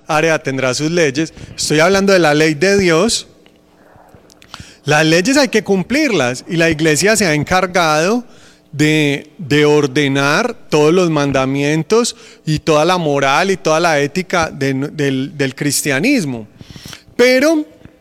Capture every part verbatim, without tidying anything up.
área tendrá sus leyes. Estoy hablando de la ley de Dios. Las leyes hay que cumplirlas y la iglesia se ha encargado de, de ordenar todos los mandamientos y toda la moral y toda la ética de, del, del cristianismo. Pero,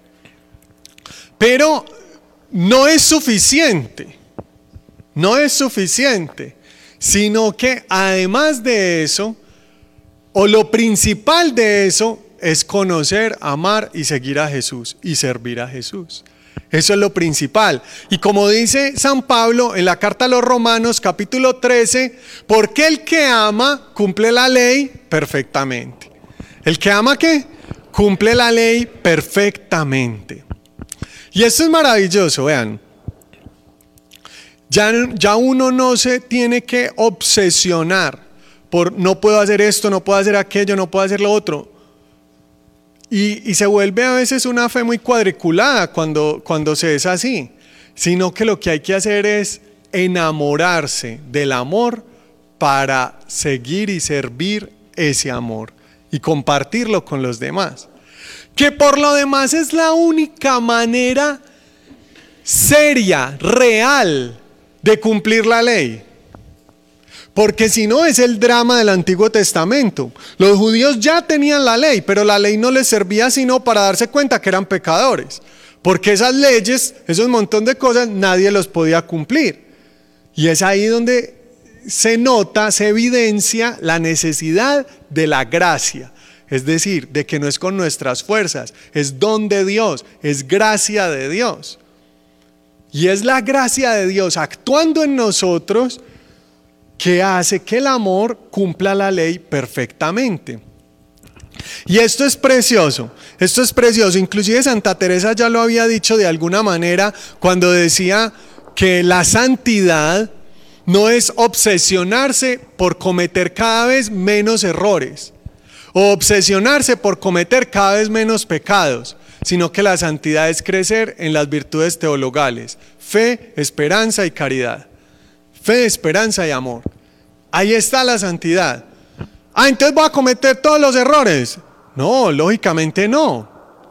pero no es suficiente, no es suficiente, sino que además de eso, o lo principal de eso, es conocer, amar y seguir a Jesús y servir a Jesús. Eso es lo principal. Y como dice San Pablo en la carta a los Romanos capítulo trece, porque el que ama cumple la ley perfectamente. ¿El que ama qué? Cumple la ley perfectamente. Y esto es maravilloso, vean. Ya, ya uno no se tiene que obsesionar por no puedo hacer esto, no puedo hacer aquello, no puedo hacer lo otro. Y, y se vuelve a veces una fe muy cuadriculada cuando, cuando se es así, sino que lo que hay que hacer es enamorarse del amor para seguir y servir ese amor y compartirlo con los demás. Que por lo demás es la única manera seria, real, de cumplir la ley. Porque si no es el drama del Antiguo Testamento. Los judíos ya tenían la ley, pero la ley no les servía sino para darse cuenta que eran pecadores. Porque esas leyes, esos montón de cosas, nadie los podía cumplir. Y es ahí donde se nota, se evidencia la necesidad de la gracia. Es decir, de que no es con nuestras fuerzas, es don de Dios, es gracia de Dios. Y es la gracia de Dios actuando en nosotros que hace que el amor cumpla la ley perfectamente. Y esto es precioso, esto es precioso. Inclusive Santa Teresa ya lo había dicho de alguna manera cuando decía que la santidad no es obsesionarse por cometer cada vez menos errores o obsesionarse por cometer cada vez menos pecados, sino que la santidad es crecer en las virtudes teologales: fe, esperanza y caridad. Fe, esperanza y amor. Ahí está la santidad. Ah, entonces voy a cometer todos los errores. No, lógicamente no.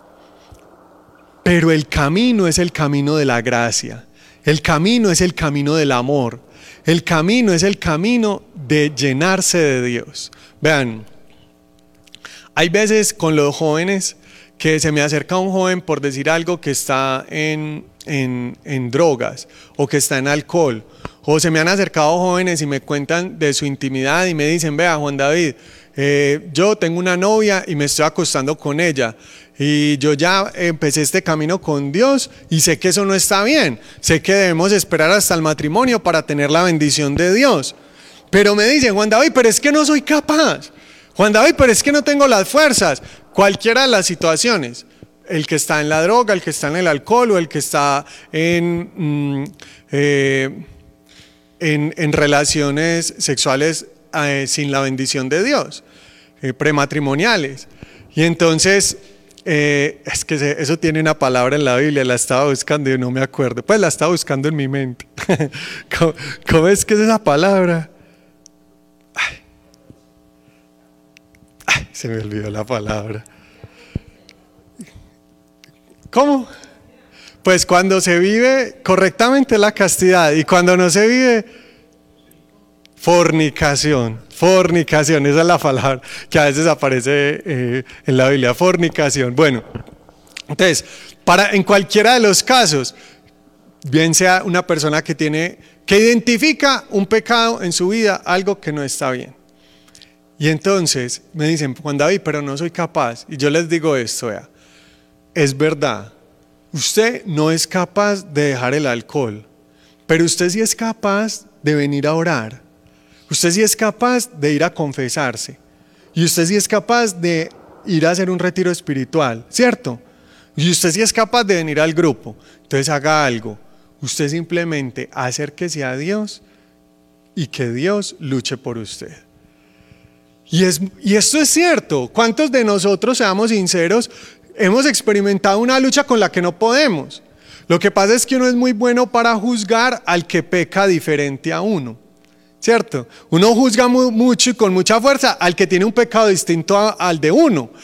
Pero el camino es el camino de la gracia. El camino es el camino del amor. El camino es el camino de llenarse de Dios. Vean, hay veces con los jóvenes que se me acerca un joven por decir algo que está en, en, en drogas o que está en alcohol. O se me han acercado jóvenes y me cuentan de su intimidad y me dicen: vea, Juan David, eh, yo tengo una novia y me estoy acostando con ella. Y yo ya empecé este camino con Dios y sé que eso no está bien. Sé que debemos esperar hasta el matrimonio para tener la bendición de Dios. Pero me dicen: Juan David, pero es que no soy capaz. Juan David, pero es que no tengo las fuerzas. Cualquiera de las situaciones. El que está en la droga, el que está en el alcohol o el que está en... Mm, eh, En, en relaciones sexuales eh, sin la bendición de Dios, eh, prematrimoniales. Y entonces, eh, es que se, eso tiene una palabra en la Biblia, la estaba buscando y no me acuerdo, pues la estaba buscando en mi mente. ¿Cómo, ¿Cómo es que es esa palabra? Ay. Ay, se me olvidó la palabra. ¿Cómo? Pues cuando se vive correctamente la castidad y cuando no se vive, fornicación, fornicación, esa es la palabra que a veces aparece eh, en la Biblia, fornicación. Bueno, entonces, para, en cualquiera de los casos, bien sea una persona que tiene, que identifica un pecado en su vida, algo que no está bien. Y entonces me dicen: Juan David, pero no soy capaz. Y yo les digo esto, vea, es verdad. Usted no es capaz de dejar el alcohol, pero usted sí es capaz de venir a orar. Usted sí es capaz de ir a confesarse. Y usted sí es capaz de ir a hacer un retiro espiritual, ¿cierto? Y usted sí es capaz de venir al grupo. Entonces haga algo. Usted simplemente acérquese a Dios y que Dios luche por usted. Y, es, y esto es cierto. ¿Cuántos de nosotros, seamos sinceros, hemos experimentado una lucha con la que no podemos? Lo que pasa es que uno es muy bueno para juzgar al que peca diferente a uno, ¿cierto? Uno juzga muy, mucho y con mucha fuerza al que tiene un pecado distinto a, al de uno,